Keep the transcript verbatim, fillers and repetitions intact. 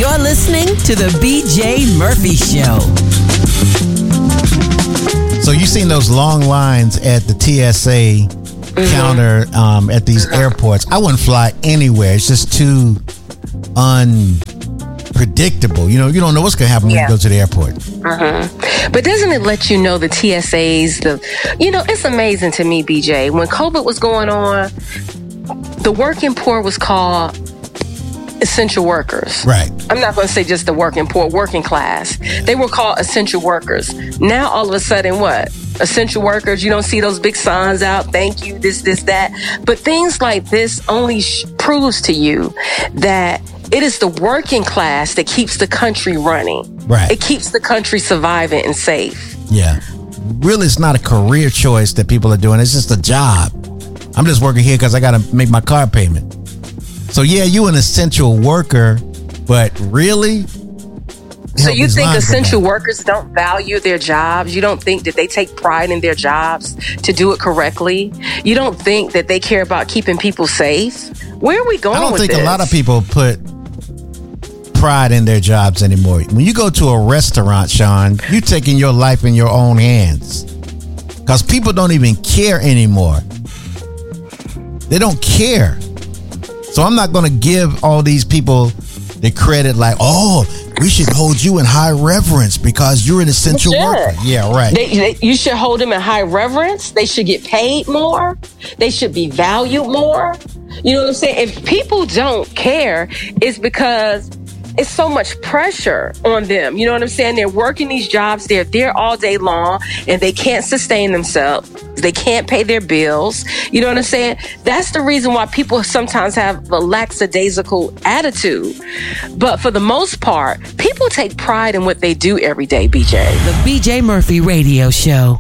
You're listening to the B J Murphy Show. So you seen those long lines at the T S A mm-hmm. counter um, at these mm-hmm. airports? I wouldn't fly anywhere. It's just too unpredictable. You know, you don't know what's going to happen yeah. when you go to the airport. Mm-hmm. But doesn't it let you know the T S As, the, you know, it's amazing to me, B J. When COVID was going on, the working poor was called essential workers. Right. I'm not going to say just the working poor, working class. They were called essential workers. Now, all of a sudden, what? Essential workers, you don't see those big signs out, thank you, this, this, that. But things like this only sh- proves to you that it is the working class that keeps the country running. Right. It keeps the country surviving and safe. Yeah. Really, it's not a career choice that people are doing. It's just a job. I'm just working here because I got to make my car payment. So, yeah, you an essential worker, but really? So you think essential workers don't value their jobs? You don't think that they take pride in their jobs to do it correctly? You don't think that they care about keeping people safe? Where are we going with this? I don't think a lot of people put pride in their jobs anymore. When you go to a restaurant, Sean, you're taking your life in your own hands. Because people don't even care anymore. They don't care. So I'm not going to give all these people the credit like, oh, we should hold you in high reverence because you're an essential worker. Yeah, right. They, they, you should hold them in high reverence. They should get paid more. They should be valued more. You know what I'm saying? If people don't care, it's because it's so much pressure on them. You know what I'm saying? They're working these jobs. They're there all day long and they can't sustain themselves. They can't pay their bills. You know what I'm saying? That's the reason why people sometimes have a lackadaisical attitude. But for the most part, people take pride in what they do every day, B J. The B J Murphy Radio Show.